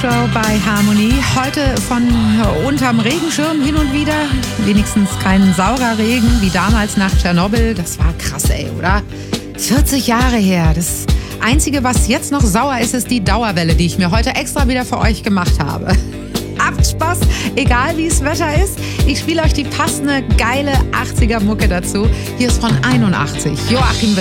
Show bei Harmony. Heute von unterm Regenschirm hin und wieder. Wenigstens kein saurer Regen wie damals nach Tschernobyl. Das war krass, ey, oder? 40 Jahre her. Das Einzige, was jetzt noch sauer ist, ist die Dauerwelle, die ich mir heute extra wieder für euch gemacht habe. Habt Spaß, egal wie es Wetter ist. Ich spiele euch die passende, geile 80er-Mucke dazu. Hier ist von 81 Joachim Wild.